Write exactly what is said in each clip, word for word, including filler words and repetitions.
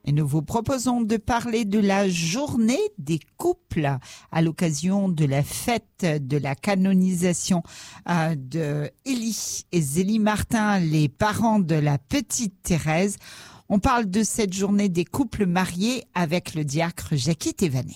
Et nous vous proposons de parler de la journée des couples à l'occasion de la fête de la canonisation euh, de Élie et Zélie Martin, les parents de la petite Thérèse. On parle de cette journée des couples mariés avec le diacre Jackie Thévenet.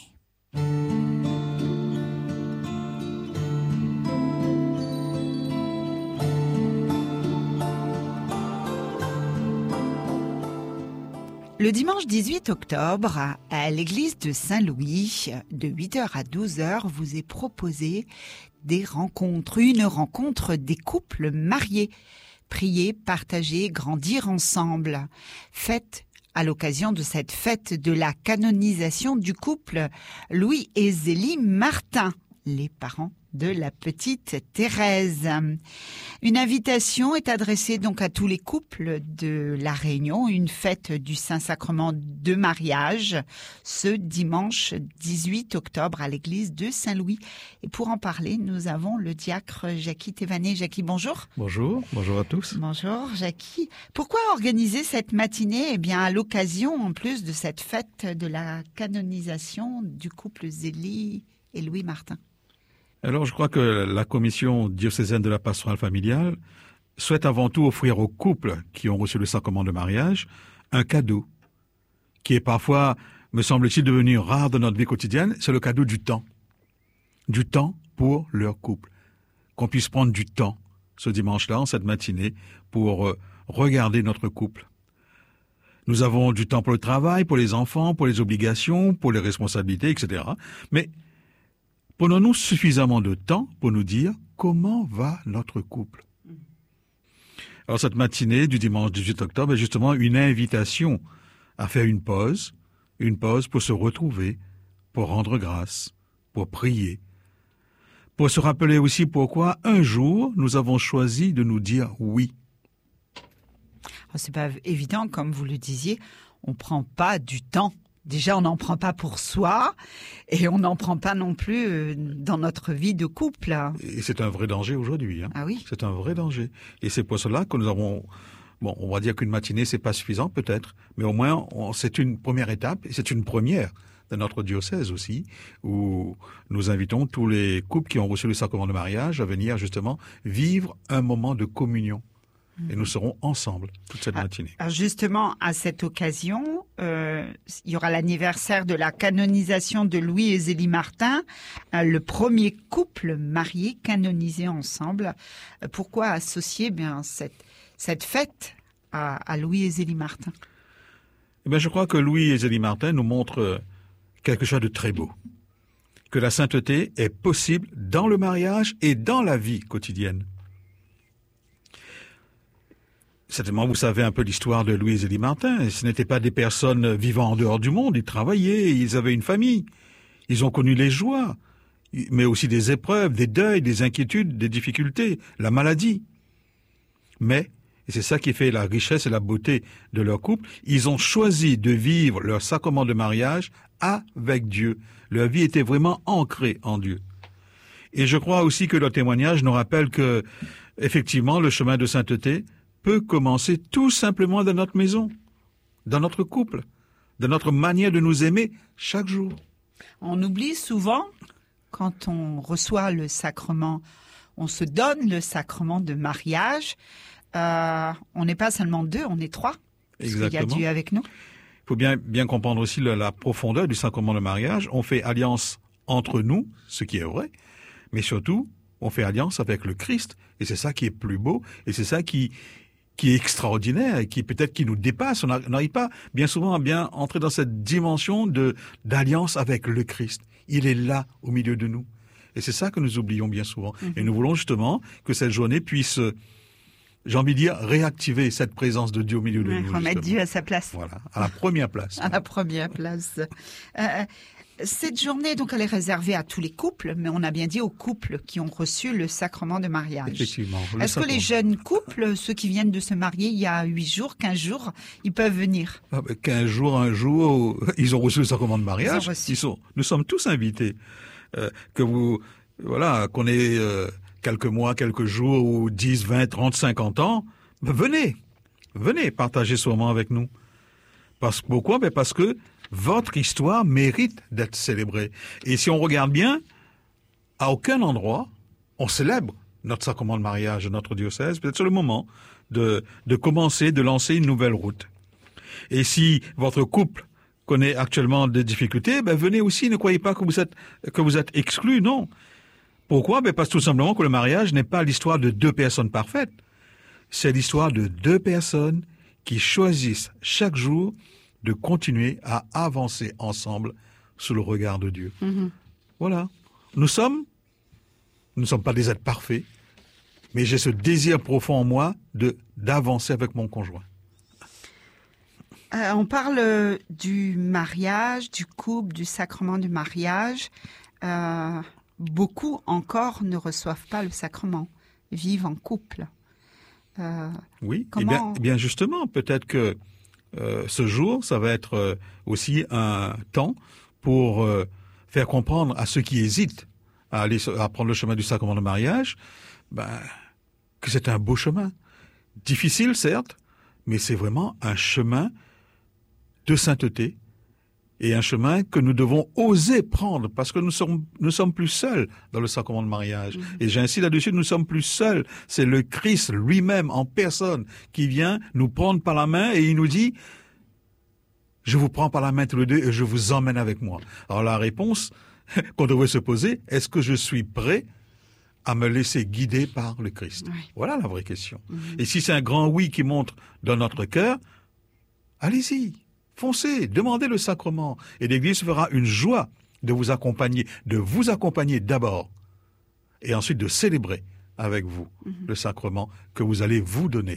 Le dimanche dix-huit octobre, à l'église de Saint-Louis, de huit heures à douze heures, vous est proposé des rencontres, une rencontre des couples mariés. Prier, partager, grandir ensemble. Fête à l'occasion de cette fête de la canonisation du couple Louis et Zélie Martin, les parents de la petite Thérèse. Une invitation est adressée donc à tous les couples de La Réunion, une fête du Saint-Sacrement de mariage ce dimanche dix-huit octobre à l'église de Saint-Louis. Et pour en parler, nous avons le diacre Jackie Thévenet. Jackie, bonjour. Bonjour, bonjour à tous. Bonjour Jackie. Pourquoi organiser cette matinée eh bien, à l'occasion en plus de cette fête de la canonisation du couple Zélie et Louis Martin? Alors, je crois que la commission diocésaine de la pastorale familiale souhaite avant tout offrir aux couples qui ont reçu le sacrement de mariage un cadeau qui est parfois, me semble-t-il, devenu rare dans notre vie quotidienne. C'est le cadeau du temps. Du temps pour leur couple. Qu'on puisse prendre du temps ce dimanche-là, en cette matinée, pour euh, regarder notre couple. Nous avons du temps pour le travail, pour les enfants, pour les obligations, pour les responsabilités, et cetera. Mais prenons-nous suffisamment de temps pour nous dire comment va notre couple. Alors cette matinée du dimanche dix-huit octobre est justement une invitation à faire une pause, une pause pour se retrouver, pour rendre grâce, pour prier, pour se rappeler aussi pourquoi un jour nous avons choisi de nous dire oui. Alors, c'est pas évident, comme vous le disiez, on prend pas du temps. Déjà, on n'en prend pas pour soi et on n'en prend pas non plus dans notre vie de couple. Et c'est un vrai danger aujourd'hui. Hein. Ah oui. C'est un vrai danger. Et c'est pour cela que nous avons, bon, on va dire qu'une matinée, c'est pas suffisant peut-être, mais au moins, on, c'est une première étape et c'est une première de notre diocèse aussi, où nous invitons tous les couples qui ont reçu le sacrement de mariage à venir justement vivre un moment de communion. Et nous serons ensemble toute cette matinée. Alors justement, à cette occasion, euh, il y aura l'anniversaire de la canonisation de Louis et Zélie Martin, euh, le premier couple marié canonisé ensemble. Euh, pourquoi associer bien cette, cette fête à, à Louis et Zélie Martin? Eh bien, je crois que Louis et Zélie Martin nous montrent quelque chose de très beau. Que la sainteté est possible dans le mariage et dans la vie quotidienne. Certainement, vous savez un peu l'histoire de Louis et Zélie Martin. Ce n'étaient pas des personnes vivant en dehors du monde. Ils travaillaient, ils avaient une famille. Ils ont connu les joies, mais aussi des épreuves, des deuils, des inquiétudes, des difficultés, la maladie. Mais, et c'est ça qui fait la richesse et la beauté de leur couple, ils ont choisi de vivre leur sacrement de mariage avec Dieu. Leur vie était vraiment ancrée en Dieu. Et je crois aussi que leur témoignage nous rappelle que, effectivement, le chemin de sainteté peut commencer tout simplement dans notre maison, dans notre couple, dans notre manière de nous aimer chaque jour. On oublie souvent, quand on reçoit le sacrement, on se donne le sacrement de mariage, euh, on n'est pas seulement deux, on est trois. Exactement. Il y a Dieu avec nous. Il faut bien, bien comprendre aussi la, la profondeur du sacrement de mariage. On fait alliance entre nous, ce qui est vrai, mais surtout, on fait alliance avec le Christ. Et c'est ça qui est plus beau, et c'est ça qui... qui est extraordinaire et qui peut-être qui nous dépasse. On n'arrive pas bien souvent à bien entrer dans cette dimension de d'alliance avec le Christ. Il est là au milieu de nous. Et c'est ça que nous oublions bien souvent. Mm-hmm. Et nous voulons justement que cette journée puisse, j'ai envie de dire, réactiver cette présence de Dieu au milieu de ouais, nous. Remettre Dieu à sa place. Voilà, à la première place. à la première place. Euh, Cette journée, donc, elle est réservée à tous les couples, mais on a bien dit aux couples qui ont reçu le sacrement de mariage. Effectivement. Est-ce que les jeunes couples, ceux qui viennent de se marier il y a huit jours, quinze jours, ils peuvent venir? Ah ben, quinze jours, un jour, ils ont reçu le sacrement de mariage. Ils ils sont, nous sommes tous invités. Euh, que vous, voilà, qu'on ait euh, quelques mois, quelques jours, ou dix, vingt, trente, cinquante ans, ben venez, venez partager ce moment avec nous. Parce, pourquoi? Ben parce que votre histoire mérite d'être célébrée. Et si on regarde bien, à aucun endroit, on célèbre notre sacrement de mariage de notre diocèse. Peut-être c'est le moment de, de commencer, de lancer une nouvelle route. Et si votre couple connaît actuellement des difficultés, ben venez aussi, ne croyez pas que vous êtes, que vous êtes exclus, non. Pourquoi? Ben parce tout simplement que le mariage n'est pas l'histoire de deux personnes parfaites. C'est l'histoire de deux personnes qui choisissent chaque jour de continuer à avancer ensemble sous le regard de Dieu. Mm-hmm. Voilà. Nous sommes, nous ne sommes pas des êtres parfaits, mais j'ai ce désir profond en moi de, d'avancer avec mon conjoint. Euh, on parle du mariage, du couple, du sacrement du mariage. Euh, beaucoup encore ne reçoivent pas le sacrement, vivent en couple. Euh, oui, comment... et bien, et bien justement, peut-être que euh, ce jour, ça va être euh, aussi un temps pour euh, faire comprendre à ceux qui hésitent à aller à prendre le chemin du sacrement de mariage, ben, que c'est un beau chemin. Difficile, certes, mais c'est vraiment un chemin de sainteté et un chemin que nous devons oser prendre parce que nous sommes, nous sommes plus seuls dans le sacrement de mariage. Mmh. Et j'insiste là-dessus, nous sommes plus seuls. C'est le Christ lui-même en personne qui vient nous prendre par la main et il nous dit « Je vous prends par la main tous les deux et je vous emmène avec moi. » Alors la réponse qu'on devrait se poser, est-ce que je suis prêt à me laisser guider par le Christ? Oui. Voilà la vraie question. Mmh. Et si c'est un grand oui qui monte dans notre cœur, allez-y. Foncez, demandez le sacrement. Et l'Église fera une joie de vous accompagner, de vous accompagner d'abord, et ensuite de célébrer avec vous mmh. le sacrement que vous allez vous donner.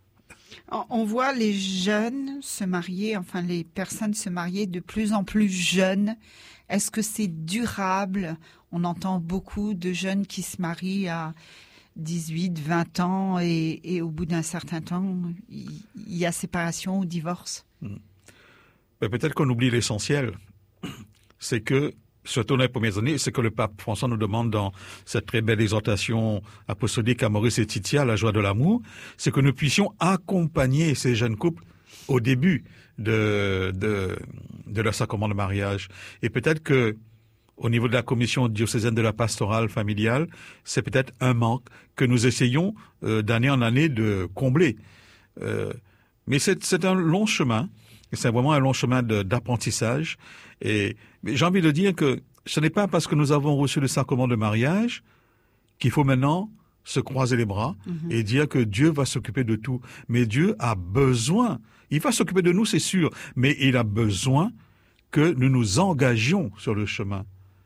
On voit les jeunes se marier, enfin les personnes se marier de plus en plus jeunes. Est-ce que c'est durable? On entend beaucoup de jeunes qui se marient à dix-huit, vingt ans et, et au bout d'un certain temps, il y a séparation ou divorce. Mmh. Mais peut-être qu'on oublie l'essentiel, c'est que, surtout dans les premières années, c'est que le pape François nous demande dans cette très belle exhortation apostolique à Maurice Laetitia, la joie de l'amour, c'est que nous puissions accompagner ces jeunes couples au début de, de, de leur sacrement de mariage. Et peut-être que, au niveau de la commission diocésaine de la pastorale familiale, c'est peut-être un manque que nous essayons euh, d'année en année de combler. Euh, mais c'est, c'est un long chemin. C'est vraiment un long chemin de, d'apprentissage. Et j'ai envie de dire que ce n'est pas parce que nous avons reçu le sacrement de mariage qu'il faut maintenant se croiser les bras mm-hmm. et dire que Dieu va s'occuper de tout. Mais Dieu a besoin, il va s'occuper de nous, c'est sûr, mais il a besoin que nous nous engagions sur le chemin.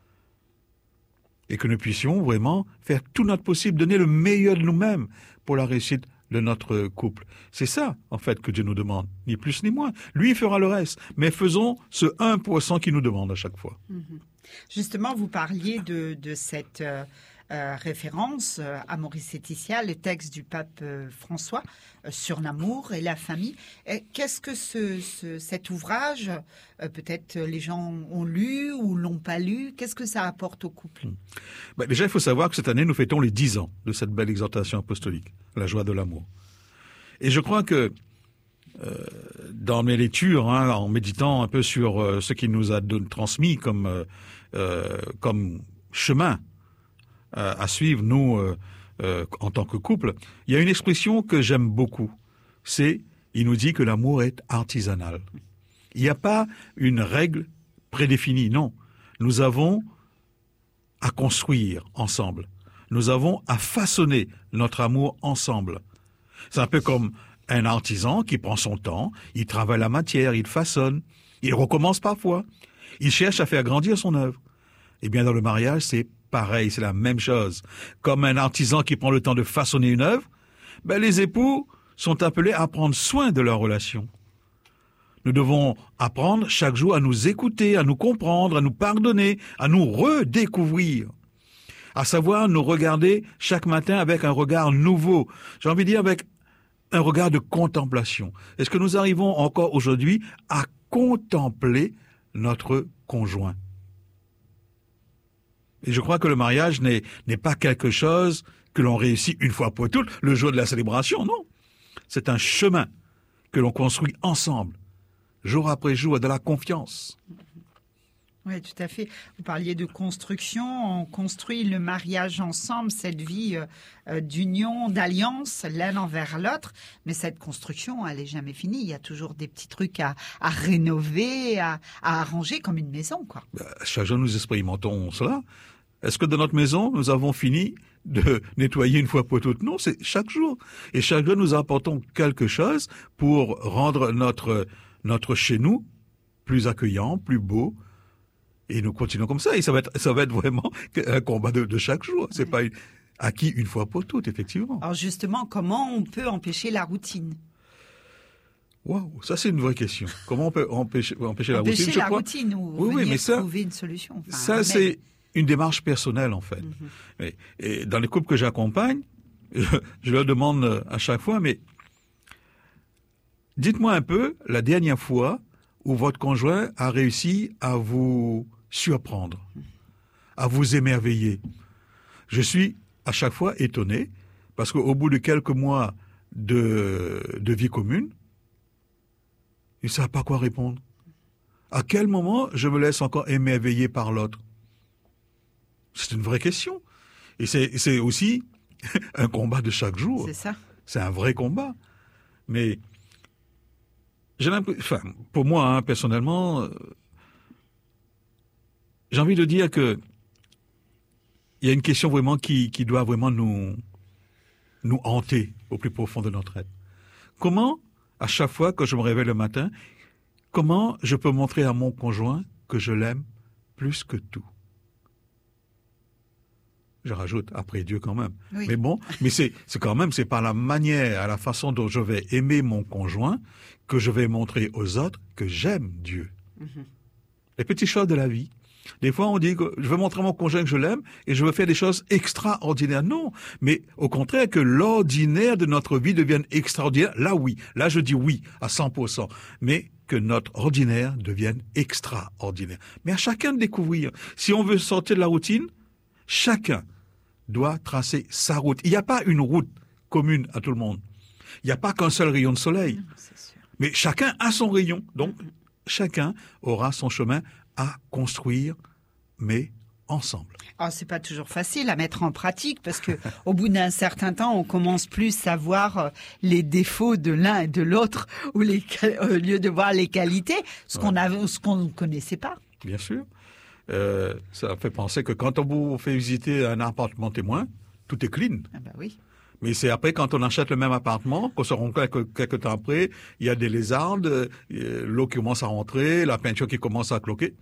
Et que nous puissions vraiment faire tout notre possible, donner le meilleur de nous-mêmes pour la réussite de notre couple. C'est ça, en fait, que Dieu nous demande, ni plus ni moins. Lui, il fera le reste, mais faisons ce un pour cent qu'il nous demande à chaque fois. Justement, vous parliez de, de cette euh, euh, référence euh, à Maurice Laetitia, le texte du pape euh, François euh, sur l'amour et la famille. Et qu'est-ce que ce, ce, cet ouvrage, euh, peut-être les gens ont lu ou l'ont pas lu, qu'est-ce que ça apporte au couple? Hum. Ben déjà, il faut savoir que cette année, nous fêtons les dix ans de cette belle exhortation apostolique, la joie de l'amour. Et je crois que euh, dans mes lectures, hein, en méditant un peu sur euh, ce qu'il nous a don- transmis comme, euh, euh, comme chemin euh, à suivre, nous, euh, euh, en tant que couple, il y a une expression que j'aime beaucoup. C'est, il nous dit que l'amour est artisanal. Il n'y a pas une règle prédéfinie, non. Nous avons à construire ensemble. Nous avons à façonner notre amour ensemble. C'est un peu comme un artisan qui prend son temps, il travaille la matière, il façonne, il recommence parfois, il cherche à faire grandir son œuvre. Eh bien, dans le mariage, c'est pareil, c'est la même chose. Comme un artisan qui prend le temps de façonner une œuvre, ben, les époux sont appelés à prendre soin de leur relation. Nous devons apprendre chaque jour à nous écouter, à nous comprendre, à nous pardonner, à nous redécouvrir, à savoir nous regarder chaque matin avec un regard nouveau. J'ai envie de dire avec un regard de contemplation. Est-ce que nous arrivons encore aujourd'hui à contempler notre conjoint? Et je crois que le mariage n'est, n'est pas quelque chose que l'on réussit une fois pour toutes, le jour de la célébration, non. C'est un chemin que l'on construit ensemble, jour après jour, de la confiance. Oui, tout à fait. Vous parliez de construction. On construit le mariage ensemble, cette vie euh, d'union, d'alliance, l'un envers l'autre. Mais cette construction, elle n'est jamais finie. Il y a toujours des petits trucs à, à rénover, à, à arranger, comme une maison, quoi. Ben, chaque jour, nous expérimentons cela. Est-ce que dans notre maison, nous avons fini de nettoyer une fois pour toutes? Non, c'est chaque jour. Et chaque jour, nous apportons quelque chose pour rendre notre, notre chez nous plus accueillant, plus beau. Et nous continuons comme ça. Et ça va être, ça va être vraiment un combat de, de chaque jour. C'est oui. pas une, acquis une fois pour toutes, effectivement. Alors justement, comment on peut empêcher la routine? Waouh, ça c'est une vraie question. Comment on peut empêcher, empêcher la empêcher routine? la routine ou oui, oui, mais ça, trouver une solution. Enfin, ça c'est une démarche personnelle en fait. Mm-hmm. Et, et dans les couples que j'accompagne, je, je leur demande à chaque fois, mais dites-moi un peu la dernière fois où votre conjoint a réussi à vous surprendre, à vous émerveiller. Je suis à chaque fois étonné parce qu'au bout de quelques mois de, de vie commune, ils ne savent pas quoi répondre. À quel moment je me laisse encore émerveiller par l'autre? C'est une vraie question. Et c'est, c'est aussi un combat de chaque jour. C'est ça. C'est un vrai combat. Mais j'ai l'impression, enfin, pour moi, hein, personnellement, euh, j'ai envie de dire que il y a une question vraiment qui, qui doit vraiment nous, nous hanter au plus profond de notre être. Comment, à chaque fois que je me réveille le matin, comment je peux montrer à mon conjoint que je l'aime plus que tout? Je rajoute après Dieu quand même. Oui. Mais bon, mais c'est, c'est quand même, c'est par la manière, à la façon dont je vais aimer mon conjoint que je vais montrer aux autres que j'aime Dieu. Mm-hmm. Les petites choses de la vie. Des fois, on dit que je veux montrer à mon conjoint que je l'aime et je veux faire des choses extraordinaires. Non, mais au contraire, que l'ordinaire de notre vie devienne extraordinaire. Là, oui. Là, je dis oui à cent pour cent. Mais que notre ordinaire devienne extraordinaire. Mais à chacun de découvrir. Si on veut sortir de la routine, chacun doit tracer sa route. Il n'y a pas une route commune à tout le monde. Il n'y a pas qu'un seul rayon de soleil. Non, c'est sûr. Mais chacun a son rayon. Donc, mm-hmm. chacun aura son chemin à construire, mais ensemble. Alors, c'est pas toujours facile à mettre en pratique parce que au bout d'un certain temps, on commence plus à voir les défauts de l'un et de l'autre ou les, au lieu de voir les qualités, ce ouais. qu'on a, ce qu'on ne connaissait pas. Bien sûr. Euh, ça fait penser que quand on vous fait visiter un appartement témoin, tout est clean. Ah bah oui. Mais c'est après, quand on achète le même appartement, qu'on se rend compte que quelques temps après, il y a des lézardes, l'eau qui commence à rentrer, la peinture qui commence à cloquer.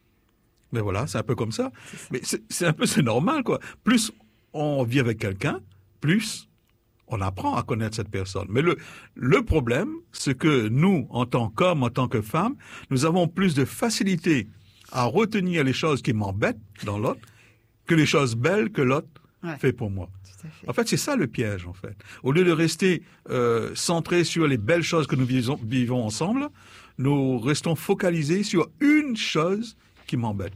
Mais voilà, c'est un peu comme ça. ça. Mais c'est, c'est un peu, c'est normal, quoi. Plus on vit avec quelqu'un, plus on apprend à connaître cette personne. Mais le, le problème, c'est que nous, en tant qu'hommes, en tant que femmes, nous avons plus de facilité à retenir les choses qui m'embêtent dans l'autre que les choses belles que l'autre ouais. fait pour moi. Fait. En fait, c'est ça le piège, en fait. Au lieu de rester euh, centré sur les belles choses que nous vivons, vivons ensemble, nous restons focalisés sur une chose qui m'embête.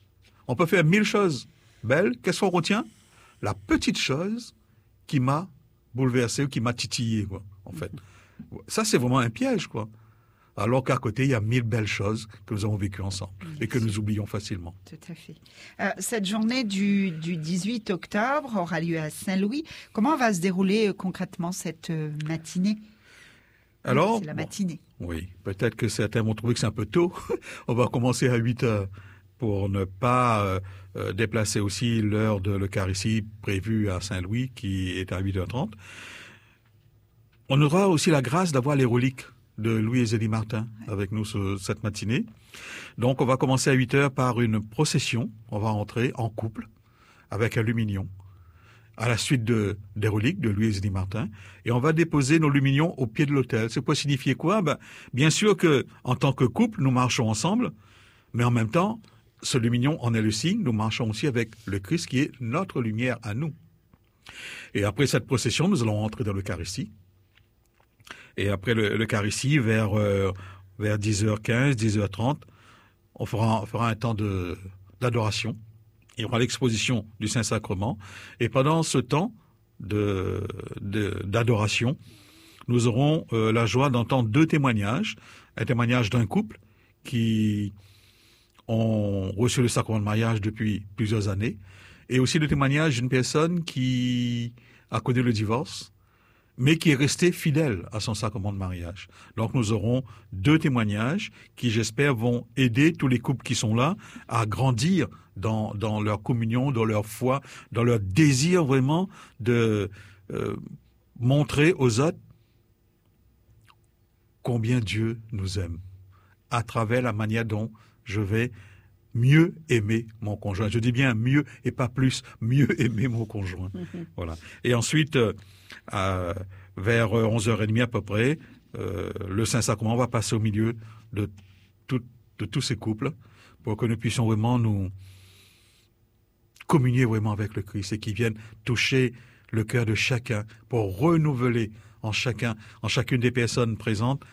On peut faire mille choses belles. Qu'est-ce qu'on retient? La petite chose qui m'a bouleversé ou qui m'a titillé, quoi, en fait. Mm-hmm. Ça, c'est vraiment un piège, quoi. Alors qu'à côté, il y a mille belles choses que nous avons vécues ensemble oui, et que nous oublions facilement. Tout à fait. Euh, cette journée du, du dix-huit octobre aura lieu à Saint-Louis. Comment va se dérouler euh, concrètement cette euh, matinée? Alors, c'est la matinée. Bon, oui, peut-être que certains vont trouver que c'est un peu tôt. On va commencer à huit heures pour ne pas euh, euh, déplacer aussi l'heure de l'Eucharistie prévue à Saint-Louis qui est à huit heures trente. On aura aussi la grâce d'avoir les reliques de Louis et Zélie Martin avec nous ce, cette matinée. Donc, on va commencer à huit heures par une procession. On va entrer en couple avec un lumignon à la suite de, des reliques de Louis et Zélie Martin. Et on va déposer nos lumignons au pied de l'autel. C'est pour signifier quoi? Ben, bien sûr que en tant que couple, nous marchons ensemble, mais en même temps, ce lumignon en est le signe. Nous marchons aussi avec le Christ qui est notre lumière à nous. Et après cette procession, nous allons entrer dans l'Eucharistie. Et après le, l'Eucharistie, vers, euh, vers dix heures quinze, dix heures trente, on fera, on fera un temps de, d'adoration. Il y aura l'exposition du Saint-Sacrement. Et pendant ce temps de, de, d'adoration, nous aurons euh, la joie d'entendre deux témoignages un témoignage d'un couple qui ont reçu le sacrement de mariage depuis plusieurs années, et aussi le témoignage d'une personne qui a connu le divorce, mais qui est restée fidèle à son sacrement de mariage. Donc nous aurons deux témoignages qui, j'espère, vont aider tous les couples qui sont là à grandir dans, dans leur communion, dans leur foi, dans leur désir vraiment de euh, montrer aux autres combien Dieu nous aime, à travers la manière dont je vais mieux aimer mon conjoint. Je dis bien mieux et pas plus, mieux aimer mon conjoint. Mm-hmm. Voilà. Et ensuite, euh, euh, vers onze heures trente à peu près, euh, le Saint-Sacrement va passer au milieu de, tout, de tous ces couples pour que nous puissions vraiment nous communier vraiment avec le Christ et qu'il vienne toucher le cœur de chacun pour renouveler en chacun, en chacune des personnes présentes,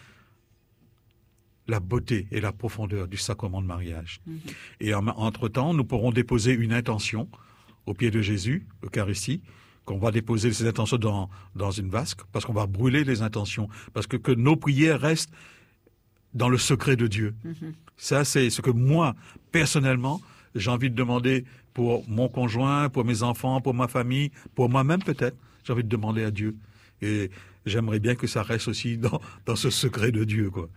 la beauté et la profondeur du sacrement de mariage. Mmh. Et en, entre-temps, nous pourrons déposer une intention au pied de Jésus, l'Eucharistie, qu'on va déposer ces intentions dans, dans une vasque, parce qu'on va brûler les intentions, parce que, que nos prières restent dans le secret de Dieu. Mmh. Ça, c'est ce que moi, personnellement, j'ai envie de demander pour mon conjoint, pour mes enfants, pour ma famille, pour moi-même peut-être. J'ai envie de demander à Dieu. Et j'aimerais bien que ça reste aussi dans, dans ce secret de Dieu, quoi.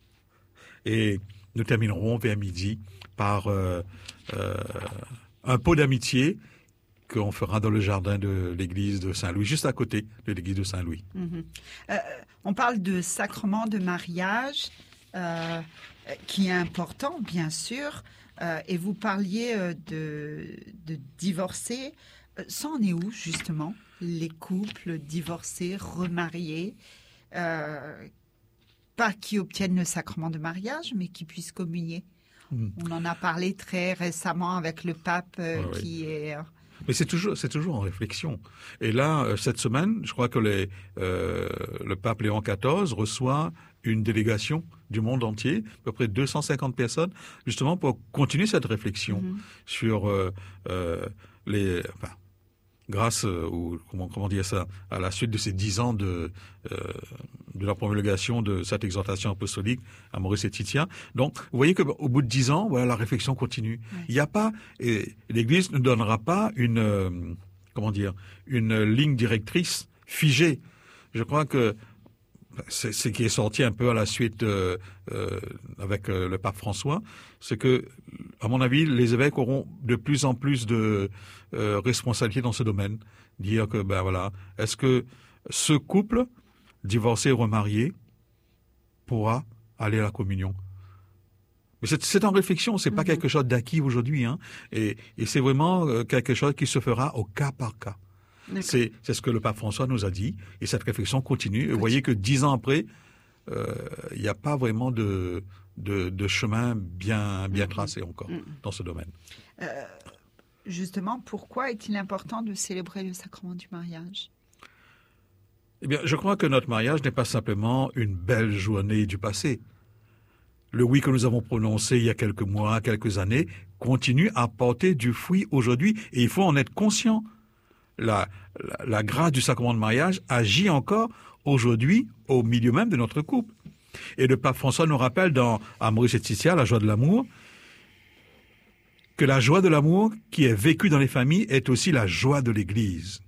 Et nous terminerons vers midi par euh, euh, un pot d'amitié qu'on fera dans le jardin de l'église de Saint-Louis, juste à côté de l'église de Saint-Louis. Mmh. Euh, on parle de sacrement de mariage, euh, qui est important, bien sûr, euh, et vous parliez euh, de, de divorcer. Ça en est où, justement, les couples divorcés, remariés, euh, pas qui obtiennent le sacrement de mariage, mais qui puissent communier. Mmh. On en a parlé très récemment avec le pape euh, ah, qui oui. est... Mais c'est toujours, c'est toujours en réflexion. Et là, cette semaine, je crois que les, euh, le pape Léon quatorze reçoit une délégation du monde entier, à peu près deux cent cinquante personnes, justement pour continuer cette réflexion mmh. sur euh, euh, les... Enfin, grâce, euh, ou comment, comment dire ça, à la suite de ces dix ans de, euh, de la promulgation de cette exhortation apostolique à Maurice Laetitia. Donc, vous voyez qu'au bout de dix ans, voilà, la réflexion continue. Oui. Il n'y a pas, et l'Église ne donnera pas une, euh, comment dire, une ligne directrice figée. Je crois que c'est ce qui est sorti un peu à la suite euh, euh, avec euh, le pape François, c'est que, à mon avis, les évêques auront de plus en plus de euh, responsabilités dans ce domaine. Dire que, ben voilà, est-ce que ce couple, divorcé et remarié, pourra aller à la communion? Mais c'est, c'est en réflexion, c'est mmh. pas quelque chose d'acquis aujourd'hui, hein, et, et c'est vraiment euh, quelque chose qui se fera au cas par cas. C'est, c'est ce que le pape François nous a dit, et cette réflexion continue. Et vous voyez que dix ans après, il euh, n'y a pas vraiment de, de, de chemin bien, bien tracé encore mmh. dans ce domaine. Euh, justement, pourquoi est-il important de célébrer le sacrement du mariage ? Eh bien, je crois que notre mariage n'est pas simplement une belle journée du passé. Le oui que nous avons prononcé il y a quelques mois, quelques années, continue à porter du fruit aujourd'hui, et il faut en être conscient. La, la, la grâce du sacrement de mariage agit encore aujourd'hui au milieu même de notre couple. Et le pape François nous rappelle dans Amoris Laetitia, la joie de l'amour, que la joie de l'amour qui est vécue dans les familles est aussi la joie de l'Église.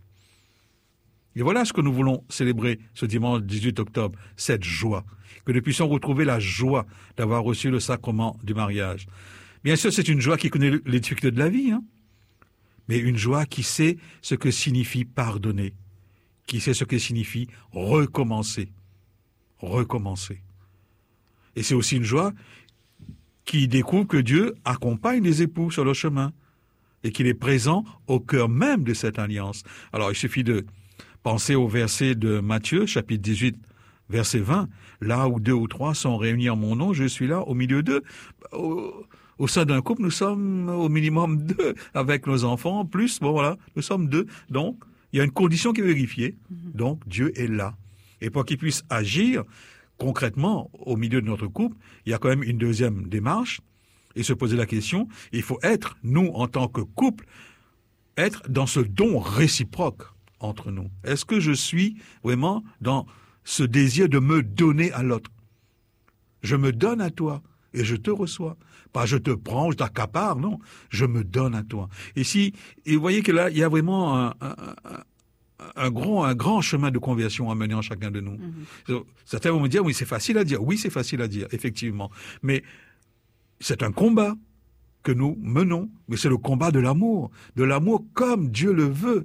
Et voilà ce que nous voulons célébrer ce dimanche dix-huit octobre, cette joie, que nous puissions retrouver la joie d'avoir reçu le sacrement du mariage. Bien sûr, c'est une joie qui connaît les difficultés de la vie, hein, mais une joie qui sait ce que signifie pardonner, qui sait ce que signifie recommencer, recommencer. Et c'est aussi une joie qui découvre que Dieu accompagne les époux sur le chemin et qu'il est présent au cœur même de cette alliance. Alors, il suffit de penser au verset de Matthieu, chapitre dix-huit, verset vingt, là où deux ou trois sont réunis en mon nom, je suis là au milieu d'eux. Au, au sein d'un couple, nous sommes au minimum deux avec nos enfants, plus, bon voilà, nous sommes deux. Donc, il y a une condition qui est vérifiée. Donc, Dieu est là. Et pour qu'il puisse agir concrètement au milieu de notre couple, il y a quand même une deuxième démarche et se poser la question, il faut être, nous, en tant que couple, être dans ce don réciproque entre nous. Est-ce que je suis vraiment dans ce désir de me donner à l'autre? Je me donne à toi et je te reçois. Pas je te prends, je t'accapare, non. Je me donne à toi. Et si, et vous voyez que là, il y a vraiment un, un, un, un grand, un grand chemin de conversion à mener en chacun de nous. Mm-hmm. Certains vont me dire, oui, c'est facile à dire. Oui, c'est facile à dire, effectivement. Mais c'est un combat que nous menons. Mais c'est le combat de l'amour. De l'amour comme Dieu le veut.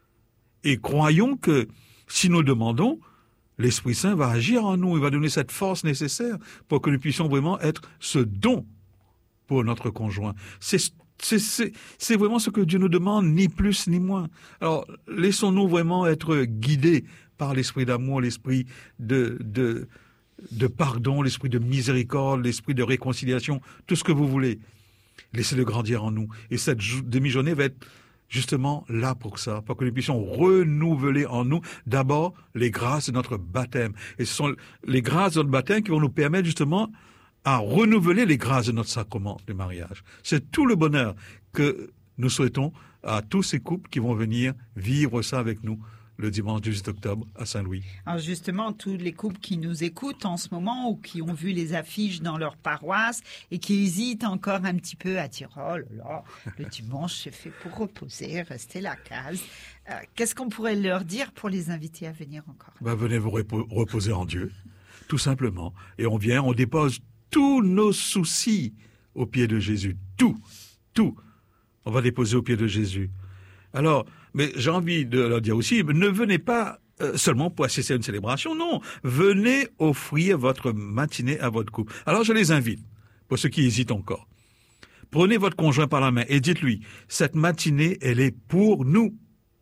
Et croyons que si nous demandons, l'Esprit Saint va agir en nous, il va donner cette force nécessaire pour que nous puissions vraiment être ce don pour notre conjoint. C'est, c'est, c'est, c'est vraiment ce que Dieu nous demande, ni plus ni moins. Alors, laissons-nous vraiment être guidés par l'esprit d'amour, l'esprit de, de, de pardon, l'esprit de miséricorde, l'esprit de réconciliation, tout ce que vous voulez. Laissez-le grandir en nous. Et cette demi-journée va être justement là pour ça, pour que nous puissions renouveler en nous d'abord les grâces de notre baptême. Et ce sont les grâces de notre baptême qui vont nous permettre justement à renouveler les grâces de notre sacrement de mariage. C'est tout le bonheur que nous souhaitons à tous ces couples qui vont venir vivre ça avec nous le dimanche dix-huit octobre à Saint-Louis. Alors justement, tous les couples qui nous écoutent en ce moment ou qui ont vu les affiches dans leur paroisse et qui hésitent encore un petit peu à dire « Oh là là, le dimanche c'est fait pour reposer, rester la case euh, ». Qu'est-ce qu'on pourrait leur dire pour les inviter à venir encore ? Ben, venez vous repo- reposer en Dieu, tout simplement. Et on vient, on dépose tous nos soucis aux pieds de Jésus. Tout, tout. On va déposer aux pieds de Jésus. Alors, mais j'ai envie de leur dire aussi, ne venez pas euh, seulement pour assister à une célébration, non. Venez offrir votre matinée à votre couple. Alors je les invite, pour ceux qui hésitent encore. Prenez votre conjoint par la main et dites-lui, cette matinée, elle est pour nous.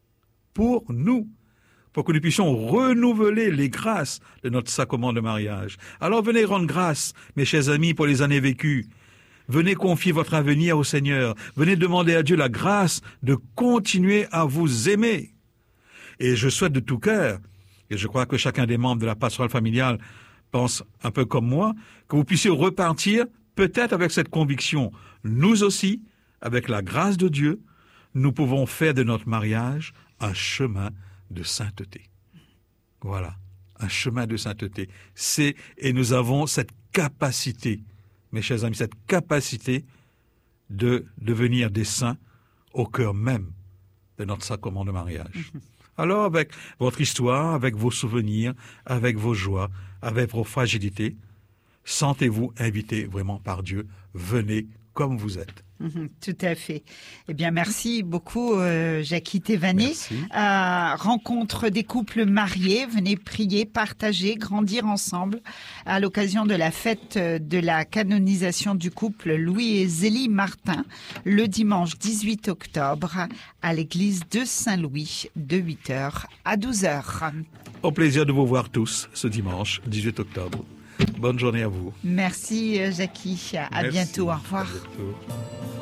Pour nous. Pour que nous puissions renouveler les grâces de notre sacrement de mariage. Alors venez rendre grâce, mes chers amis, pour les années vécues. Venez confier votre avenir au Seigneur. Venez demander à Dieu la grâce de continuer à vous aimer. Et je souhaite de tout cœur, et je crois que chacun des membres de la pastorale familiale pense un peu comme moi, que vous puissiez repartir peut-être avec cette conviction. Nous aussi, avec la grâce de Dieu, nous pouvons faire de notre mariage un chemin de sainteté. Voilà, un chemin de sainteté. C'est, et nous avons cette capacité, mes chers amis, cette capacité de devenir des saints au cœur même de notre sacrement de mariage. Alors, avec votre histoire, avec vos souvenirs, avec vos joies, avec vos fragilités, sentez-vous invité vraiment par Dieu. Venez comme vous êtes. Mmh, tout à fait. Eh bien, merci beaucoup, euh, Jackie Thévanet. Euh, rencontre des couples mariés. Venez prier, partager, grandir ensemble à l'occasion de la fête de la canonisation du couple Louis et Zélie Martin le dimanche dix-huit octobre à l'église de Saint-Louis de huit heures à douze heures. Au plaisir de vous voir tous ce dimanche dix-huit octobre. Bonne journée à vous. Merci, Jackie. À Merci. bientôt. Au revoir. À bientôt.